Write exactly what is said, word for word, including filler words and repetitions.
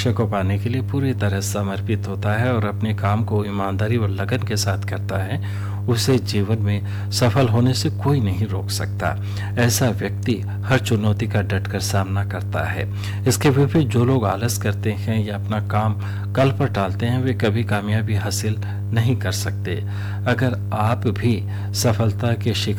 लक्ष्य को पाने के लिए पूरी तरह समर्पित होता है और अपने काम को ईमानदारी और लगन के साथ करता है, उसे जीवन में सफल होने से कोई नहीं रोक सकता। ऐसा व्यक्ति हर चुनौती का डटकर सामना करता है। इसके विपरीत जो लोग आलस करते हैं या अपना काम कल पर टालते हैं, वे कभी कामयाबी हासिल नहीं कर सकते। अगर आप भी सफलता के शिखर